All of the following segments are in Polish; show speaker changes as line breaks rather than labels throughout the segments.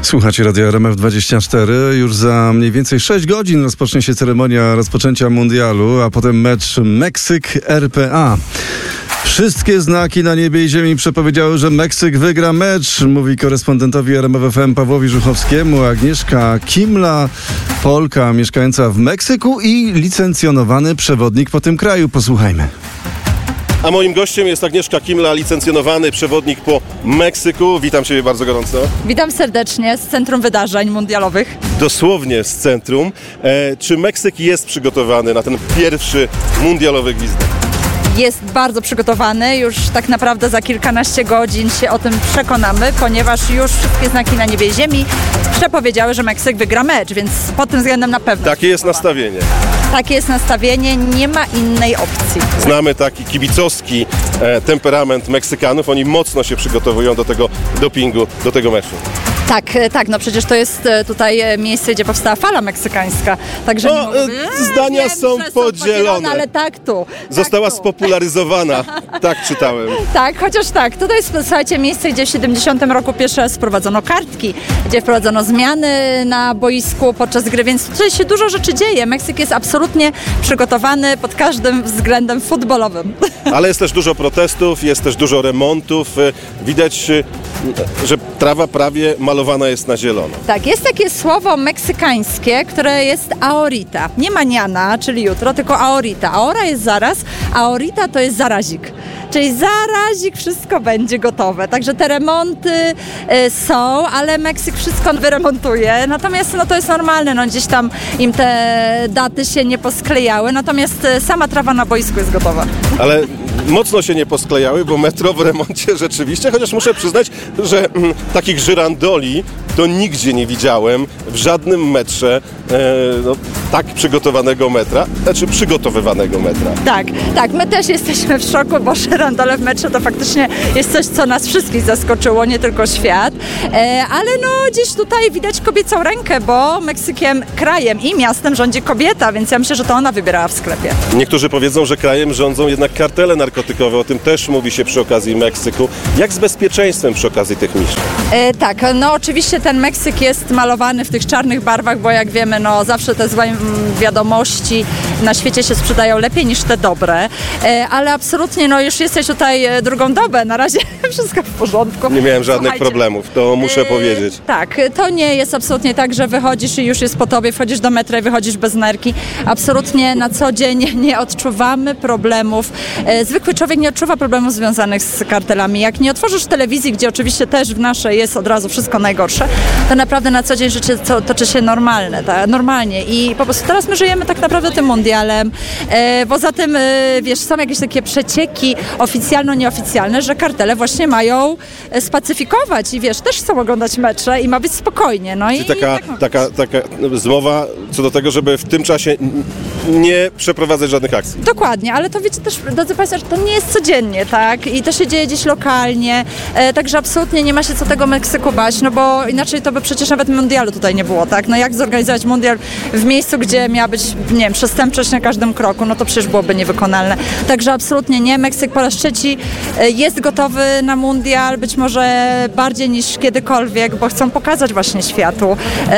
Słuchacie Radia RMF24. Już za mniej więcej 6 godzin rozpocznie się ceremonia rozpoczęcia mundialu, a potem mecz Meksyk-RPA. Wszystkie znaki na niebie i ziemi przepowiedziały, że Meksyk wygra mecz, mówi korespondentowi RMF FM Pawłowi Żuchowskiemu Agnieszka Kimla, Polka mieszkająca w Meksyku i licencjonowany przewodnik po tym kraju. Posłuchajmy.
A moim gościem jest Agnieszka Kimla, licencjonowany przewodnik po Meksyku. Witam Ciebie bardzo gorąco.
Witam serdecznie z Centrum Wydarzeń Mundialowych.
Dosłownie z centrum. Czy Meksyk jest przygotowany na ten pierwszy mundialowy gwizdek?
Jest bardzo przygotowany, już tak naprawdę za kilkanaście godzin się o tym przekonamy, ponieważ już wszystkie znaki na niebie i ziemi przepowiedziały, że Meksyk wygra mecz, więc pod tym względem na pewno.
Takie jest nastawienie.
Takie jest nastawienie, nie ma innej opcji.
Znamy taki kibicowski temperament Meksykanów, oni mocno się przygotowują do tego dopingu, do tego meczu.
Tak, no przecież to jest tutaj miejsce, gdzie powstała fala meksykańska. Także
zdania są podzielone.
Ale tak tu.
Została spopularyzowana, tak czytałem.
Tak, chociaż tak. Tutaj jest, słuchajcie, miejsce, gdzie w 70 roku pierwszy raz wprowadzono kartki, gdzie wprowadzono zmiany na boisku podczas gry, więc tutaj się dużo rzeczy dzieje. Meksyk jest absolutnie przygotowany pod każdym względem futbolowym.
Ale jest też dużo protestów, jest też dużo remontów. Widać, że trawa prawie malowana jest na zielono.
Tak, jest takie słowo meksykańskie, które jest ahorita. Nie mañana, czyli jutro, tylko ahorita. Ahora jest zaraz, ahorita to jest zarazik. Czyli zarazik, wszystko będzie gotowe. Także te remonty są, ale Meksyk wszystko wyremontuje. Natomiast to jest normalne, gdzieś tam im te daty się nie posklejały. Natomiast sama trawa na boisku jest gotowa.
Ale mocno się nie posklejały, bo metro w remoncie rzeczywiście, chociaż muszę przyznać, że takich żyrandoli to nigdzie nie widziałem w żadnym metrze tak przygotowanego metra, znaczy przygotowywanego metra.
Tak, my też jesteśmy w szoku, bo żyrandole w metrze to faktycznie jest coś, co nas wszystkich zaskoczyło, nie tylko świat, ale gdzieś tutaj widać kobiecą rękę, bo Meksykiem, krajem i miastem rządzi kobieta, więc ja myślę, że to ona wybierała w sklepie.
Niektórzy powiedzą, że krajem rządzą jednak kartele narkotykowe, o tym też mówi się przy okazji Meksyku. Jak z bezpieczeństwem przy okazji tych mistrzów?
Tak, oczywiście ten Meksyk jest malowany w tych czarnych barwach, bo jak wiemy, zawsze te złe wiadomości na świecie się sprzedają lepiej niż te dobre, ale absolutnie już jesteś tutaj drugą dobę, na razie wszystko w porządku.
Nie miałem żadnych problemów, to muszę powiedzieć.
Tak, to nie jest absolutnie tak, że wychodzisz i już jest po tobie, wchodzisz do metra i wychodzisz bez nerki. Absolutnie na co dzień nie odczuwamy problemów. Zwykły człowiek nie odczuwa problemów związanych z kartelami. Jak nie otworzysz telewizji, gdzie oczywiście też w naszej jest od razu wszystko najgorsze, to naprawdę na co dzień życie toczy się normalnie i po prostu teraz my żyjemy tak naprawdę tym mundialem. Poza tym, są jakieś takie przecieki oficjalno-nieoficjalne, że kartele właśnie mają spacyfikować i też chcą oglądać mecze i ma być spokojnie.
Czyli taka zmowa co do tego, żeby w tym czasie nie przeprowadzać żadnych akcji.
Dokładnie, ale to wiecie też, drodzy Państwo, że to nie jest codziennie, tak? I to się dzieje gdzieś lokalnie, także absolutnie nie ma się co tego Meksyku bać, bo inaczej to by przecież nawet mundialu tutaj nie było, tak? Jak zorganizować mundial w miejscu, gdzie miała być, przestępczość na każdym kroku, to przecież byłoby niewykonalne. Także absolutnie nie. Meksyk po raz trzeci jest gotowy na mundial, być może bardziej niż kiedykolwiek, bo chcą pokazać właśnie światu,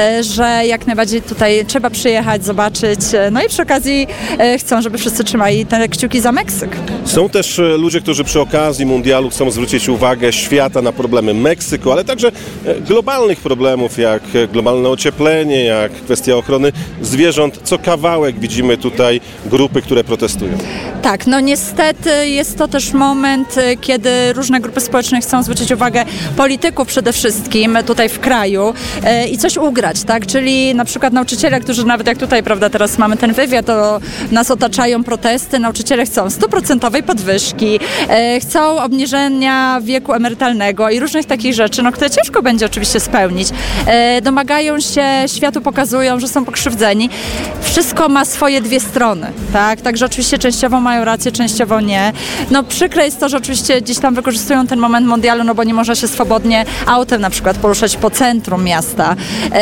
że jak najbardziej tutaj trzeba przyjechać, zobaczyć, i przy okazji chcą, żeby wszyscy trzymali te kciuki za Meksyk.
Są też ludzie, którzy przy okazji mundialu chcą zwrócić uwagę świata na problemy Meksyku, ale także globalnych problemów, jak globalne ocieplenie, jak kwestia ochrony zwierząt. Co kawałek widzimy tutaj grupy, które protestują.
Tak, niestety jest to też moment, kiedy różne grupy społeczne chcą zwrócić uwagę polityków przede wszystkim tutaj w kraju i coś ugrać, tak? Czyli na przykład nauczyciele, którzy nawet jak tutaj, prawda, teraz mamy ten wywiad, to nas otaczają protesty, nauczyciele chcą 100% podwyżki, chcą obniżenia wieku emerytalnego i różnych takich rzeczy, które ciężko będzie oczywiście spełnić. Domagają się, światu pokazują, że są pokrzywdzeni. Wszystko ma swoje dwie strony, tak? Także oczywiście częściowo mają rację, częściowo nie. Przykre jest to, że oczywiście gdzieś tam wykorzystują ten moment mundialu, bo nie można się swobodnie autem na przykład poruszać po centrum miasta,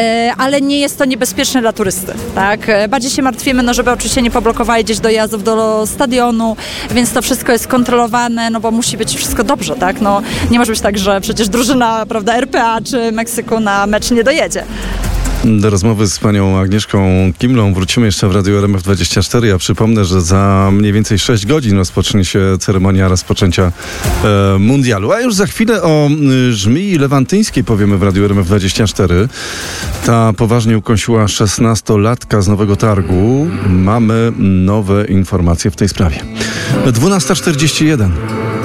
ale nie jest to niebezpieczne dla turysty, tak? Bardziej się martwimy, żeby oczywiście nie poblokowali gdzieś dojazdów do stadionu, więc to wszystko jest kontrolowane, bo musi być wszystko dobrze, tak? Nie może być tak, że przecież drużyna, prawda, RPA czy Meksyk wypadku na mecz nie dojedzie.
Do rozmowy z panią Agnieszką Kimlą wrócimy jeszcze w Radiu RMF24. Ja przypomnę, że za mniej więcej 6 godzin rozpocznie się ceremonia rozpoczęcia mundialu. A już za chwilę o Żmii Lewantyńskiej powiemy w Radiu RMF24. Ta poważnie ukąsiła 16-latka z Nowego Targu. Mamy nowe informacje w tej sprawie. 12:41.